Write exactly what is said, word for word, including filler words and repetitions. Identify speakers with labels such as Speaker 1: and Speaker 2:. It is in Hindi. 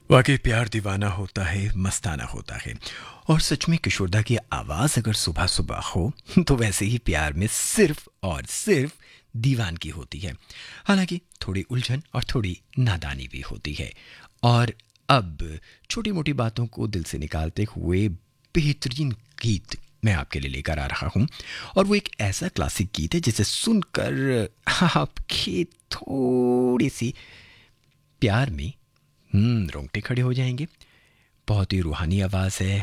Speaker 1: वाकई प्यार दीवाना होता है, मस्ताना होता है। और सच में किशोरदा की आवाज़ अगर सुबह सुबह हो तो वैसे ही प्यार में सिर्फ और सिर्फ दीवानगी होती है। हालांकि थोड़ी उलझन और थोड़ी नादानी भी होती है। और अब छोटी मोटी बातों को दिल से निकालते हुए बेहतरीन गीत मैं आपके लिए लेकर आ रहा हूँ। और वो एक ऐसा क्लासिक गीत है जिसे सुनकर आपकी थोड़ी सी प्यार में हम्म रोंगटे खड़े हो जाएंगे। बहुत ही रूहानी आवाज़ है।